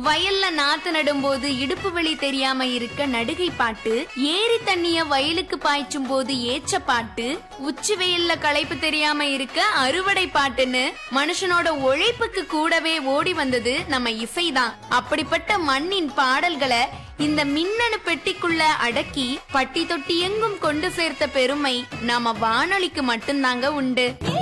வயல்ல நாத்து நடும் போது இடுப்பு வலி தெரியாம இருக்க நடுகை பாட்டு, ஏரி தண்ணிய வயலுக்கு பாய்ச்சும் போது ஏச்ச பாட்டு, உச்சி வெயில்ல களைப்பு தெரியாம இருக்க அறுவடை பாட்டுன்னு மனுஷனோட உழைப்புக்கு கூடவே ஓடி வந்தது நம்ம இசைதான். அப்படிப்பட்ட மண்ணின் பாடல்களை இந்த மின்னணு பெட்டிக்குள்ள அடக்கி பட்டி தொட்டி எங்கும் கொண்டு சேர்த்த பெருமை நாம வானொலிக்கு மட்டும்தாங்க உண்டு.